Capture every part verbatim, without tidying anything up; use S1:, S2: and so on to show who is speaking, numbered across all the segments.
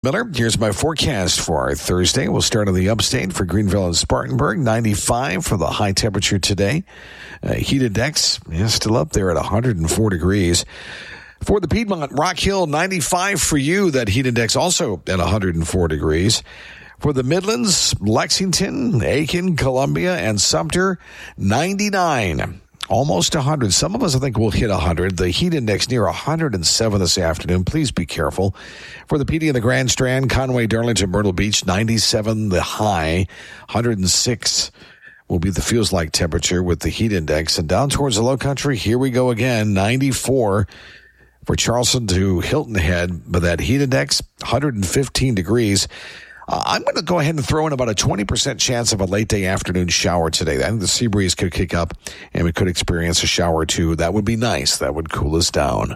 S1: Miller, here's my forecast for our Thursday. We'll start on the upstate for Greenville and Spartanburg, ninety-five for the high temperature today. Uh, heat index is still up there at one hundred four degrees. For the Piedmont, Rock Hill, ninety-five for you. That heat index also at one hundred four degrees. For the Midlands, Lexington, Aiken, Columbia, and Sumter, ninety-nine. Almost one hundred. Some of us, I think, will hit one hundred. The heat index near one hundred seven this afternoon. Please be careful. For the P D and the Grand Strand, Conway, Darlington, Myrtle Beach, ninety-seven the high. one hundred six will be the feels-like temperature with the heat index. And down towards the low country, here we go again, ninety-four for Charleston to Hilton Head. But that heat index, one hundred fifteen degrees. Uh, I'm going to go ahead and throw in about a twenty percent chance of a late day afternoon shower today. I think the sea breeze could kick up and we could experience a shower or two. That would be nice. That would cool us down.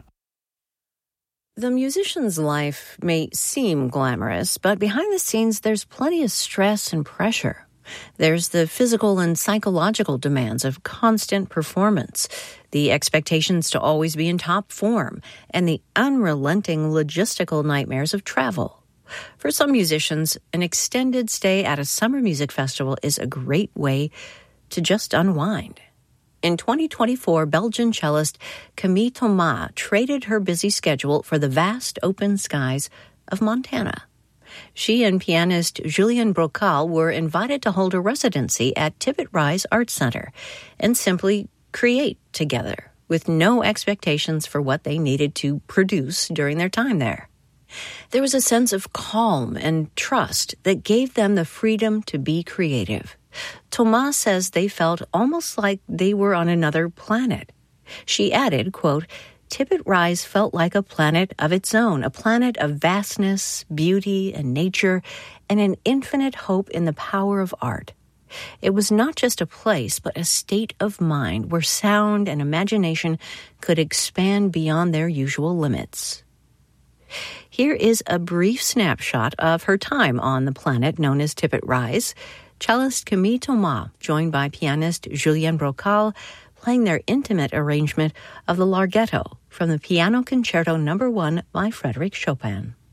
S2: The musician's life may seem glamorous, but behind the scenes, there's plenty of stress and pressure. There's the physical and psychological demands of constant performance, the expectations to always be in top form, and the unrelenting logistical nightmares of travel. For some musicians, an extended stay at a summer music festival is a great way to just unwind. In twenty twenty-four, Belgian cellist Camille Thomas traded her busy schedule for the vast open skies of Montana. She and pianist Julien Brocal were invited to hold a residency at Tippett Rise Art Center and simply create together with no expectations for what they needed to produce during their time there. There was a sense of calm and trust that gave them the freedom to be creative. Thomas says they felt almost like they were on another planet. She added, quote, Tippett Rise felt like a planet of its own, a planet of vastness, beauty, and nature, and an infinite hope in the power of art. It was not just a place, but a state of mind where sound and imagination could expand beyond their usual limits. Here is a brief snapshot of her time on the planet known as Tippett Rise. Cellist Camille Thomas, joined by pianist Julien Brocal, playing their intimate arrangement of the Larghetto from the Piano Concerto Number One by Frédéric Chopin.